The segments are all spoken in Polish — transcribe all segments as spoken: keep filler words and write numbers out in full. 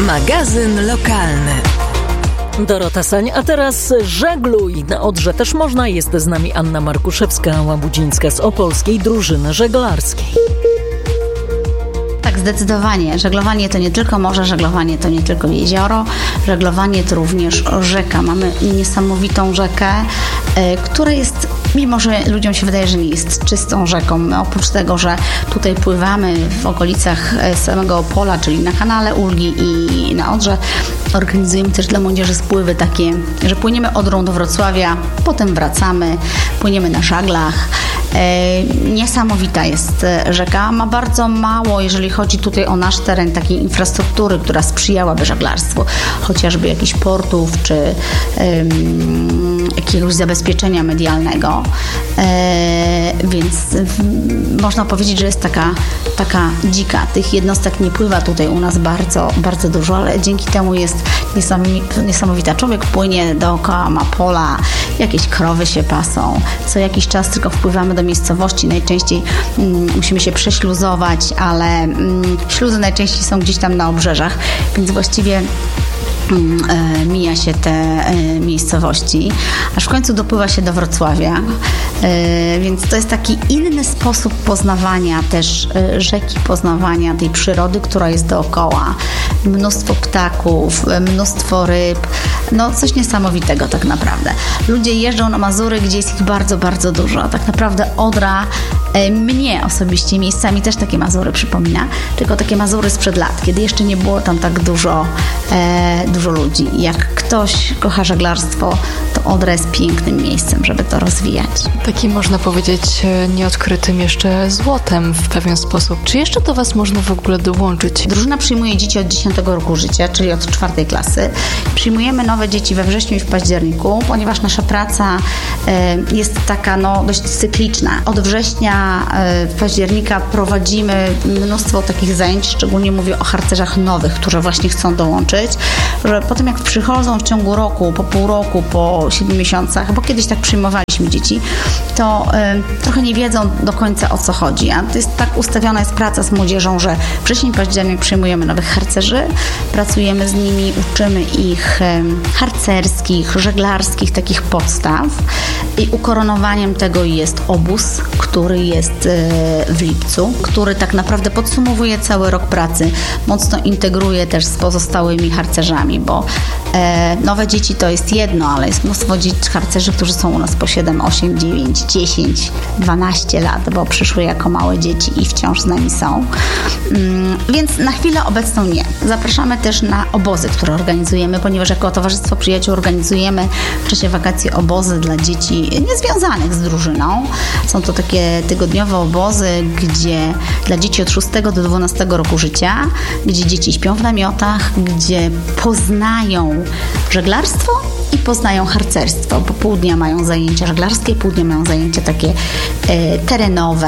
Magazyn lokalny. Dorota Sań, a teraz żegluj. Na Odrze też można. Jest z nami Anna Markuszewska-Łabudzińska z Opolskiej Drużyny Żeglarskiej. Tak, zdecydowanie. Żeglowanie to nie tylko morze, żeglowanie to nie tylko jezioro, żeglowanie to również rzeka. Mamy niesamowitą rzekę, y, która jest, mimo że ludziom się wydaje, że nie jest czystą rzeką. My oprócz tego, że tutaj pływamy w okolicach samego Opola, czyli na kanale Ulgi i na Odrze, organizujemy też dla młodzieży spływy takie, że płyniemy Odrą do Wrocławia, potem wracamy, płyniemy na żaglach. Niesamowita jest rzeka, ma bardzo mało, jeżeli chodzi tutaj o nasz teren, takiej infrastruktury, która sprzyjałaby żeglarstwu, chociażby jakichś portów, czy um, jakiegoś zabezpieczenia medialnego, e, więc w, można powiedzieć, że jest taka, taka dzika. Tych jednostek nie pływa tutaj u nas bardzo, bardzo dużo, ale dzięki temu jest niesamowita. Człowiek płynie dookoła, ma pola, jakieś krowy się pasą, co jakiś czas tylko wpływamy do miejscowości, najczęściej mm, musimy się prześluzować, ale mm, śluzy najczęściej są gdzieś tam na obrzeżach, więc właściwie mm, e, mija się te e, miejscowości, aż w końcu dopływa się do Wrocławia, e, więc to jest taki inny sposób poznawania też e, rzeki, poznawania tej przyrody, która jest dookoła. Mnóstwo ptaków, mnóstwo ryb, no coś niesamowitego tak naprawdę. Ludzie jeżdżą na Mazury, gdzie jest ich bardzo, bardzo dużo, a tak naprawdę Odra e, mnie osobiście miejscami też takie Mazury przypomina, tylko takie Mazury sprzed lat, kiedy jeszcze nie było tam tak dużo, e, dużo ludzi. Jak ktoś kocha żeglarstwo, to Odra jest pięknym miejscem, żeby to rozwijać. Takim, można powiedzieć, nieodkrytym jeszcze złotem w pewien sposób. Czy jeszcze do Was można w ogóle dołączyć? Drużyna przyjmuje dzieci od dziesiątego roku życia, czyli od czwartej klasy. Przyjmujemy nowe dzieci we wrześniu i w październiku, ponieważ nasza praca y, jest taka no, dość cykliczna. Od września, y, października prowadzimy mnóstwo takich zajęć, szczególnie mówię o harcerzach nowych, którzy właśnie chcą dołączyć, że potem jak przychodzą w ciągu roku, po pół roku, po siedmiu miesiącach, bo kiedyś tak przyjmowaliśmy dzieci, to y, trochę nie wiedzą do końca o co chodzi. A to jest tak ustawiona jest praca z młodzieżą, że wrzesień, październik przyjmujemy nowych harcerzy, pracujemy z nimi, uczymy ich y, harcerskich, żeglarskich takich podstaw i ukoronowaniem tego jest obóz, który jest y, w lipcu, który tak naprawdę podsumowuje cały rok pracy, mocno integruje też z pozostałymi harcerzami, bo e, nowe dzieci to jest jedno, ale jest mnóstwo dzieci, harcerzy, którzy są u nas po siedem, osiem, dziewięć, dziesięć, dwanaście lat, bo przyszły jako małe dzieci i wciąż z nami są. Mm, więc na chwilę obecną nie. Zapraszamy też na obozy, które organizujemy, ponieważ jako Towarzystwo Przyjaciół organizujemy w czasie wakacji obozy dla dzieci niezwiązanych z drużyną. Są to takie tygodniowe obozy, gdzie dla dzieci od szóstego do dwunastego roku życia, gdzie dzieci śpią w namiotach, gdzie poznają żeglarstwo i poznają harcerstwo. Po pół dnia mają zajęcia żeglarskie, pół dnia mają zajęcia takie e, terenowe,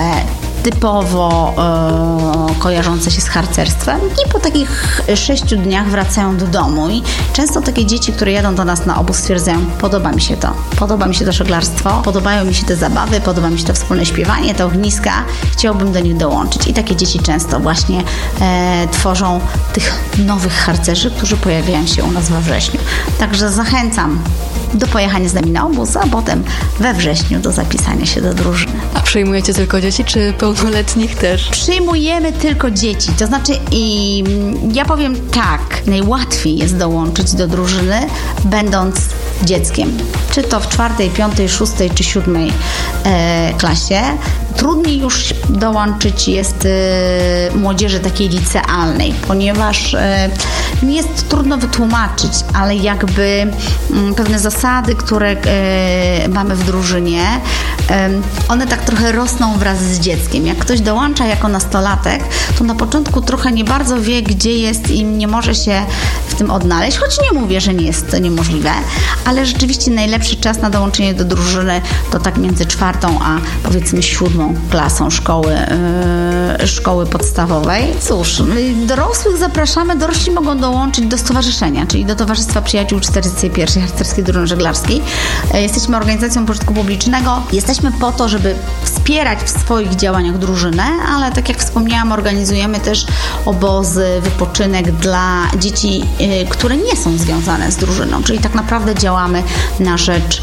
typowo e, kojarzące się z harcerstwem i po takich sześciu dniach wracają do domu i często takie dzieci, które jadą do nas na obóz, stwierdzają, podoba mi się to, podoba mi się to żeglarstwo, podobają mi się te zabawy, podoba mi się to wspólne śpiewanie, te ogniska, chciałbym do nich dołączyć i takie dzieci często właśnie e, tworzą tych nowych harcerzy, którzy pojawiają się u nas we wrześniu. Także zachęcam do pojechania z nami na obóz, a potem we wrześniu do zapisania się do drużyny. A przyjmujecie tylko dzieci, czy pełnoletnich też? Przyjmujemy tylko dzieci, to znaczy i ja powiem tak, najłatwiej jest dołączyć do drużyny, będąc dzieckiem. Czy to w czwartej, piątej, szóstej czy siódmej e, klasie. Trudniej już dołączyć jest e, młodzieży takiej licealnej, ponieważ e, jest trudno wytłumaczyć, ale jakby m, pewne zasady, które e, mamy w drużynie, e, one tak trochę rosną wraz z dzieckiem. Jak ktoś dołącza jako nastolatek, to na początku trochę nie bardzo wie, gdzie jest i nie może się w tym odnaleźć, choć nie mówię, że nie jest to niemożliwe, ale rzeczywiście najlepszy czas na dołączenie do drużyny to tak między czwartą a powiedzmy siódmą ósmą klasą szkoły, yy, szkoły podstawowej. Cóż, dorosłych zapraszamy, dorośli mogą dołączyć do stowarzyszenia, czyli do Towarzystwa Przyjaciół czterdziestej pierwszej Harcerskiej Drużyny Żeglarskiej. Yy, jesteśmy organizacją pożytku publicznego. Jesteśmy po to, żeby wspierać w swoich działaniach drużynę, ale tak jak wspomniałam, organizujemy też obozy, wypoczynek dla dzieci, yy, które nie są związane z drużyną, czyli tak naprawdę działamy na rzecz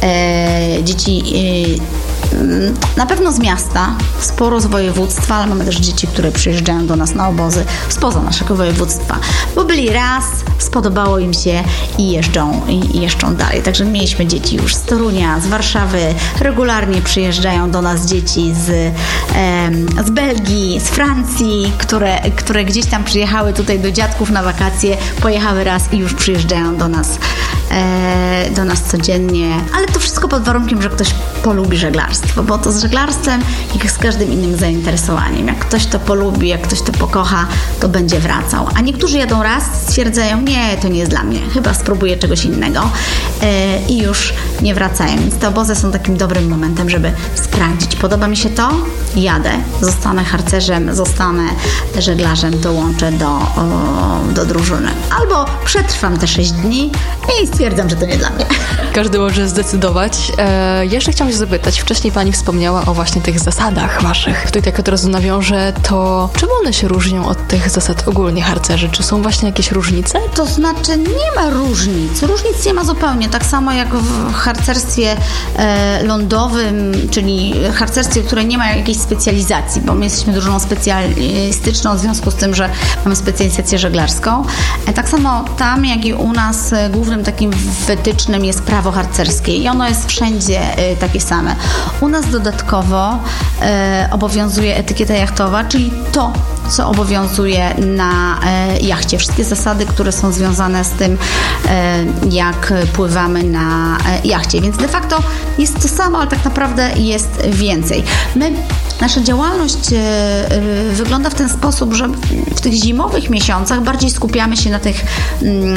yy, dzieci yy, na pewno z miasta, sporo z województwa, ale mamy też dzieci, które przyjeżdżają do nas na obozy spoza naszego województwa, bo byli raz, spodobało im się i jeżdżą, i, i jeżdżą dalej. Także mieliśmy dzieci już z Torunia, z Warszawy, regularnie przyjeżdżają do nas dzieci z, e, z Belgii, z Francji, które, które gdzieś tam przyjechały tutaj do dziadków na wakacje, pojechały raz i już przyjeżdżają do nas, e, do nas codziennie, ale to wszystko pod warunkiem, że ktoś polubi żeglarstwo, bo to z żeglarstwem, jak z każdym innym zainteresowaniem. Jak ktoś to polubi, jak ktoś to pokocha, to będzie wracał. A niektórzy jadą raz, stwierdzają, nie, to nie jest dla mnie, chyba spróbuję czegoś innego yy, i już nie wracają. Więc te obozy są takim dobrym momentem, żeby sprawdzić. Podoba mi się to? Jadę. Zostanę harcerzem, zostanę żeglarzem, dołączę do, o, do drużyny. Albo przetrwam te sześć dni i stwierdzam, że to nie dla mnie. Każdy może zdecydować. E, jeszcze chciałam się zapytać, wcześniej Pani wspomniała o właśnie tych zasadach Waszych. Tutaj tak od razu nawiążę, to czym one się różnią od tych zasad ogólnie harcerzy? Czy są właśnie jakieś różnice? To znaczy nie ma różnic. Różnic nie ma zupełnie. Tak samo jak w harcerstwie e, lądowym, czyli harcerstwie, które nie ma jakiejś specjalizacji, bo my jesteśmy drużyną specjalistyczną w związku z tym, że mamy specjalizację żeglarską. E, tak samo tam, jak i u nas e, głównym takim wytycznym jest prawo harcerskie i ono jest wszędzie e, takie same. U nas dodatkowo e, obowiązuje etykieta jachtowa, czyli to, co obowiązuje na e, jachcie. Wszystkie zasady, które są związane z tym, e, jak pływamy na e, jachcie. Więc de facto jest to samo, ale tak naprawdę jest więcej. My, nasza działalność e, e, wygląda w ten sposób, że w tych zimowych miesiącach bardziej skupiamy się na tych mm,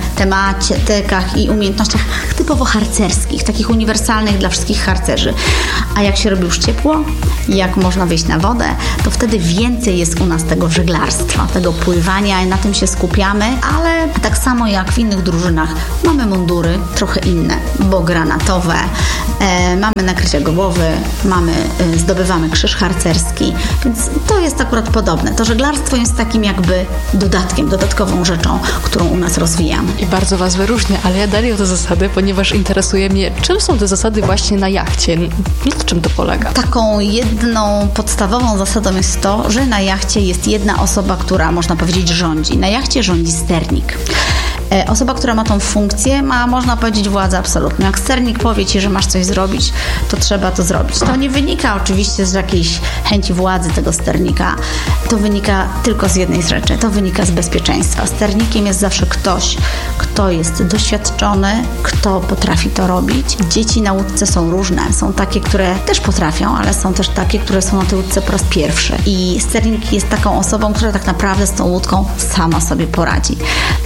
tematykach i umiejętnościach typowo harcerskich, takich uniwersalnych dla wszystkich harcerzy. A jak się robi już ciepło, jak można wyjść na wodę, to wtedy więcej jest u nas tego żeglarstwa, tego pływania i na tym się skupiamy, ale tak samo jak w innych drużynach mamy mundury trochę inne, bo granatowe, e, mamy nakrycia głowy, mamy, e, zdobywamy krzyż harcerski, więc to jest akurat podobne. To żeglarstwo jest takim jakby dodatkiem, dodatkową rzeczą, którą u nas rozwijamy. I bardzo Was wyróżnia, ale ja dalej o te zasady, ponieważ interesuje mnie, czym są te zasady właśnie na jachcie? Na czym to polega? Taką jedną podstawową zasadą jest to, że na jachcie jest jedna osoba, która, można powiedzieć, rządzi. Na jachcie rządzi sternik. Osoba, która ma tą funkcję, ma, można powiedzieć, władzę absolutną. Jak sternik powie Ci, że masz coś zrobić, to trzeba to zrobić. To nie wynika oczywiście z jakiejś chęci władzy tego sternika. To wynika tylko z jednej rzeczy. To wynika z bezpieczeństwa. Sternikiem jest zawsze ktoś, kto jest doświadczony, kto potrafi to robić. Dzieci na łódce są różne. Są takie, które też potrafią, ale są też takie, które są na tej łódce po raz pierwszy. I sternik jest taką osobą, która tak naprawdę z tą łódką sama sobie poradzi.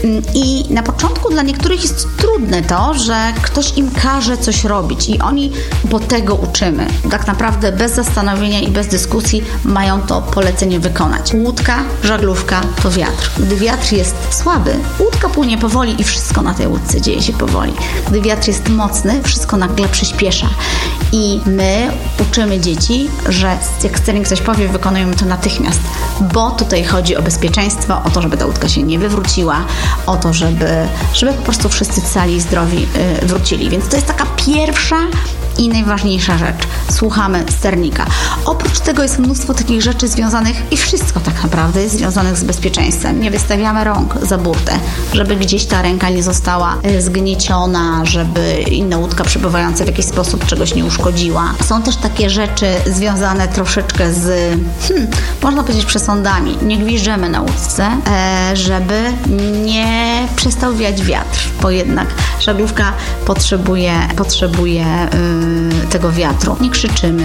I na początku dla niektórych jest trudne to, że ktoś im każe coś robić i oni, bo tego uczymy, tak naprawdę bez zastanowienia i bez dyskusji mają to polecenie wykonać. Łódka, żaglówka to wiatr. Gdy wiatr jest słaby, łódka płynie powoli i wszystko na tej łódce dzieje się powoli. Gdy wiatr jest mocny, wszystko nagle przyspiesza. I my uczymy dzieci, że jak sternik coś powie, wykonujemy to natychmiast, bo tutaj chodzi o bezpieczeństwo, o to, żeby ta łódka się nie wywróciła, o to, żeby, żeby po prostu wszyscy cali i zdrowi yy, wrócili. Więc to jest taka pierwsza i najważniejsza rzecz. Słuchamy sternika. Oprócz tego jest mnóstwo takich rzeczy związanych i wszystko tak naprawdę jest związanych z bezpieczeństwem. Nie wystawiamy rąk za burtę, żeby gdzieś ta ręka nie została zgnieciona, żeby inna łódka przepływająca w jakiś sposób czegoś nie uszkodziła. Są też takie rzeczy związane troszeczkę z, hmm, można powiedzieć, przesądami. Nie gwiżdżemy na łódce, żeby nie przestał wiać wiatr, bo jednak żaglówka potrzebuje, potrzebuje yy, tego wiatru. Nie krzyczymy,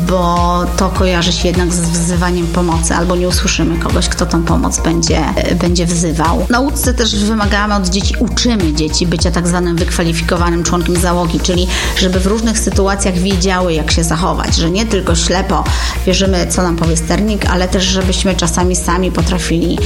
bo to kojarzy się jednak z wzywaniem pomocy, albo nie usłyszymy kogoś, kto tą pomoc będzie, będzie wzywał. W nauce też wymagamy od dzieci, uczymy dzieci bycia tak zwanym wykwalifikowanym członkiem załogi, czyli żeby w różnych sytuacjach wiedziały, jak się zachować, że nie tylko ślepo wierzymy, co nam powie sternik, ale też żebyśmy czasami sami potrafili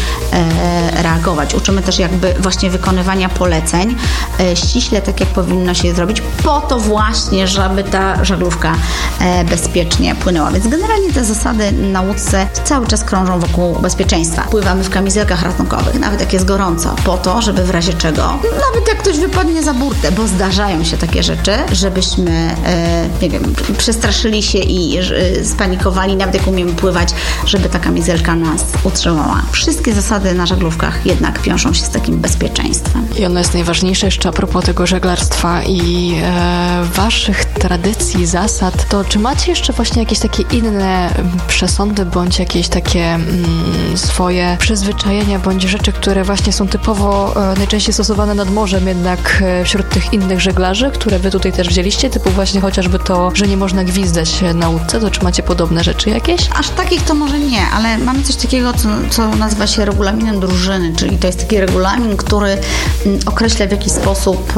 e, reagować. Uczymy też jakby właśnie wykonywania poleceń, e, ściśle tak, jak powinno się je zrobić, po to właśnie, żeby ta żaglówka e, bezpiecznie płynęła. Więc generalnie te zasady w nauce cały czas krążą wokół bezpieczeństwa. Pływamy w kamizelkach ratunkowych, nawet jak jest gorąco, po to, żeby w razie czego, nawet jak ktoś wypadnie za burtę, bo zdarzają się takie rzeczy, żebyśmy, e, nie wiem, przestraszyli się i e, spanikowali, nawet jak umiemy pływać, żeby ta kamizelka nas utrzymała. Wszystkie zasady na żaglówkach jednak wiążą się z takim bezpieczeństwem. I ono jest najważniejsze jeszcze a propos tego żeglarstwa i e, waszych tradycji, zasad, to czy macie jeszcze właśnie jakieś takie inne przesądy, bądź jakieś takie mm, swoje przyzwyczajenia, bądź rzeczy, które właśnie są typowo e, najczęściej stosowane nad morzem, jednak e, wśród tych innych żeglarzy, które wy tutaj też wzięliście, typu właśnie chociażby to, że nie można gwizdać na łódce, to czy macie podobne rzeczy jakieś? Aż takich to może nie, ale mamy coś takiego, co, co nazywa się regulaminem drużyny, czyli to jest taki regulamin, który określa, w jaki sposób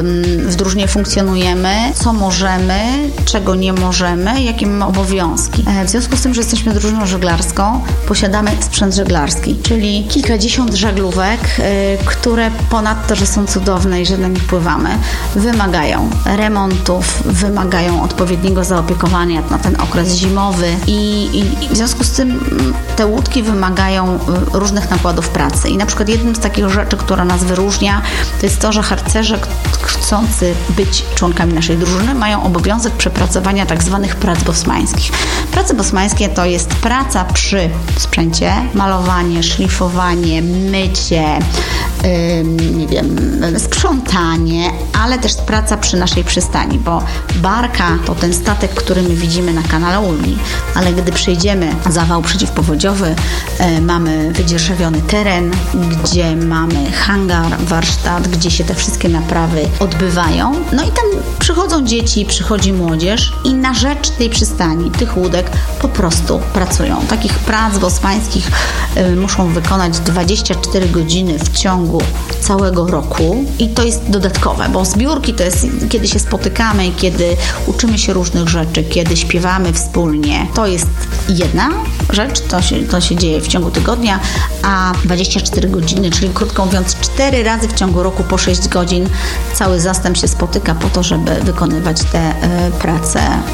w drużynie funkcjonujemy, co możemy, czego nie możemy, jakie mamy obowiązki. W związku z tym, że jesteśmy drużyną żeglarską, posiadamy sprzęt żeglarski, czyli kilkadziesiąt żaglówek, które ponadto, że są cudowne i że na nich pływamy, wymagają remontów, wymagają odpowiedniego zaopiekowania na ten okres zimowy i, i w związku z tym te łódki wymagają różnych nakładów pracy. I na przykład jednym z takich rzeczy, która nas wyróżnia, to jest to, że harcerze chcący być członkami naszej drużyny mają obowiązek przepracowania tak zwanych prac bosmańskich. Prace bosmańskie to jest praca przy sprzęcie, malowanie, szlifowanie, mycie, yy, nie wiem, sprzątanie, ale też praca przy naszej przystani, bo barka to ten statek, który my widzimy na kanale Ulmi, ale gdy przejdziemy zawał przeciwpowodziowy, yy, mamy wydzierżawiony teren, gdzie mamy hangar, warsztat, gdzie się te wszystkie naprawy odbywają. No i tam przychodzą dzieci, przychodzi młodzież i na rzecz tej przystani, tych łódek po prostu pracują. Takich prac bosmańskich y, muszą wykonać dwadzieścia cztery godziny w ciągu całego roku i to jest dodatkowe, bo zbiórki to jest, kiedy się spotykamy, kiedy uczymy się różnych rzeczy, kiedy śpiewamy wspólnie. To jest jedna rzecz, to się, to się dzieje w ciągu tygodnia, a dwadzieścia cztery godziny, czyli krótko mówiąc cztery razy w ciągu roku po sześć godzin cały zastęp się spotyka po to, żeby wykonywać te y, prace